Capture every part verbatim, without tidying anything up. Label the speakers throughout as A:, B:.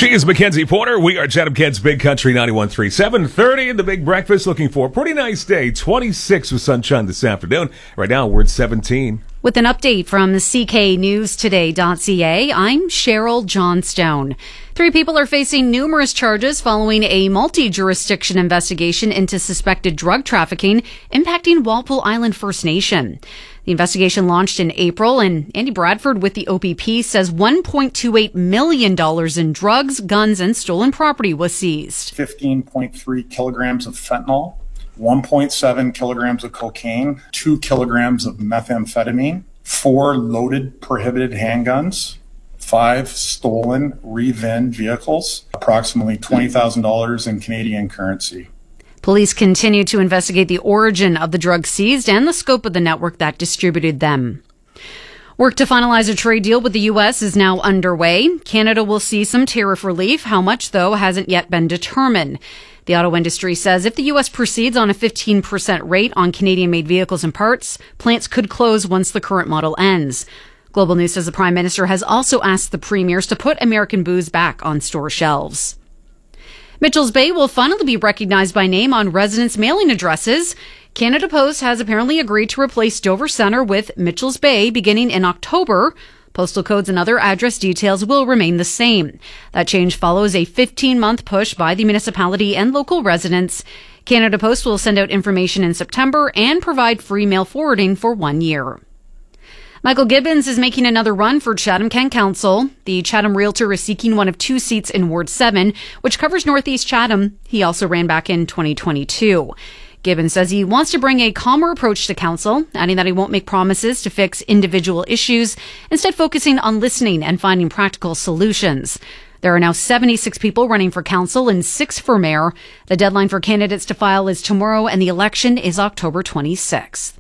A: She is Mackenzie Porter. We are Chatham Kent's Big Country ninety-one point three. seven thirty in the Big Breakfast. Looking for a pretty nice day. twenty-six with sunshine this afternoon. Right now, we're at seventeen.
B: With an update from the C K News Today dot C A, I'm Cheryl Johnstone. Three people are facing numerous charges following a multi-jurisdiction investigation into suspected drug trafficking impacting Walpole Island First Nation. The investigation launched in April, and Andy Bradford with the O P P says one point two eight million dollars in drugs, guns, and stolen property was seized.
C: fifteen point three kilograms of fentanyl, one point seven kilograms of cocaine, two kilograms of methamphetamine, four loaded prohibited handguns, five stolen re-VIN vehicles, approximately twenty thousand dollars in Canadian currency.
B: Police continue to investigate the origin of the drugs seized and the scope of the network that distributed them. Work to finalize a trade deal with the U S is now underway. Canada will see some tariff relief. How much, though, hasn't yet been determined. The auto industry says if the U S proceeds on a fifteen percent rate on Canadian-made vehicles and parts, plants could close once the current model ends. Global News says the Prime Minister has also asked the premiers to put American booze back on store shelves. Mitchell's Bay will finally be recognized by name on residents' mailing addresses. Canada Post has apparently agreed to replace Dover Centre with Mitchell's Bay beginning in October. Postal codes and other address details will remain the same. That change follows a fifteen-month push by the municipality and local residents. Canada Post will send out information in September and provide free mail forwarding for one year. Michael Gibbons is making another run for Chatham Kent Council. The Chatham Realtor is seeking one of two seats in Ward seven, which covers Northeast Chatham. He also ran back in twenty twenty-two. Gibbons says he wants to bring a calmer approach to council, adding that he won't make promises to fix individual issues, instead focusing on listening and finding practical solutions. There are now seventy-six people running for council and six for mayor. The deadline for candidates to file is tomorrow, and the election is October twenty-sixth.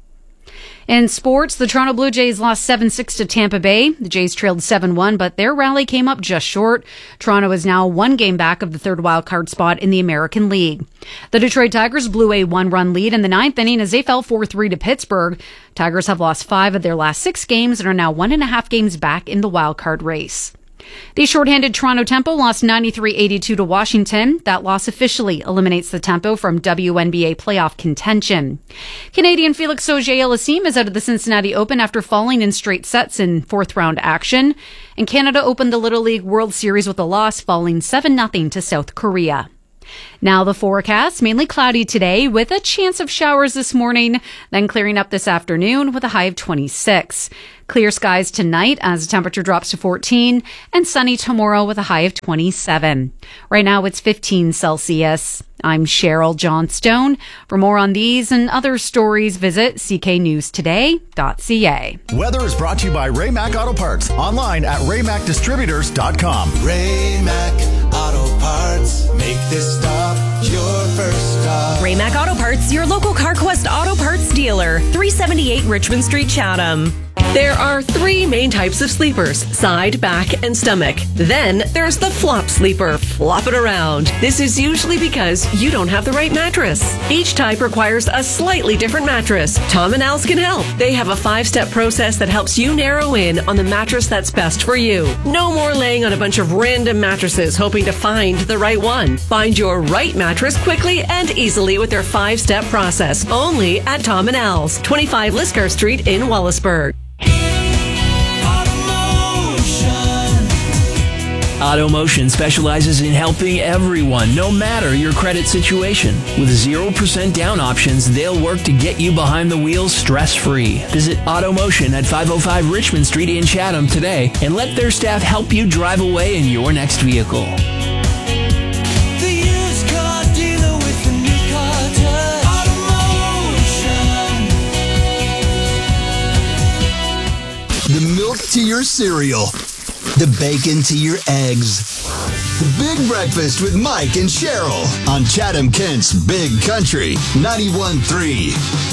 B: In sports, the Toronto Blue Jays lost seven six to Tampa Bay. The Jays trailed seven one, but their rally came up just short. Toronto is now one game back of the third wildcard spot in the American League. The Detroit Tigers blew a one-run lead in the ninth inning as they fell four three to Pittsburgh. Tigers have lost five of their last six games and are now one and a half games back in the wildcard race. The shorthanded Toronto Tempo lost ninety-three eighty-two to Washington. That loss officially eliminates the Tempo from W N B A playoff contention. Canadian Felix Auger-Aliassime is out of the Cincinnati Open after falling in straight sets in fourth round action. And Canada opened the Little League World Series with a loss, falling seven nothing to South Korea. Now the forecast, mainly cloudy today with a chance of showers this morning, then clearing up this afternoon with a high of twenty-six. Clear skies tonight as the temperature drops to fourteen, and sunny tomorrow with a high of twenty-seven. Right now it's fifteen Celsius. I'm Cheryl Johnstone. For more on these and other stories, visit C K News Today dot C A.
D: Weather is brought to you by Ray-Mac Auto Parts. Online at Ray Mac Distributors dot com.
E: Ray-Mac Auto Parts. Make this stop your first stop.
F: Ray-Mac Auto Parts, your local CarQuest Auto Parts dealer. three seventy-eight Richmond Street, Chatham. There are three main types of sleepers: side, back, and stomach. Then there's the flop sleeper. Flop it around. This is usually because you don't have the right mattress. Each type requires a slightly different mattress. Tom and Al's can help. They have a five-step process that helps you narrow in on the mattress that's best for you. No more laying on a bunch of random mattresses hoping to find the right one. Find your right mattress quickly and easily with their five-step process. Only at Tom and Al's, twenty-five Liscar Street in Wallaceburg.
G: AutoMotion specializes in helping everyone, no matter your credit situation. With zero percent down options, they'll work to get you behind the wheels stress-free. Visit AutoMotion at five oh five Richmond Street in Chatham today and let their staff help you drive away in your next vehicle.
E: The used car dealer with the new car touch. AutoMotion.
H: The milk to your cereal. The bacon to your eggs. The Big Breakfast with Mike and Cheryl on Chatham Kent's Big Country ninety-one point three.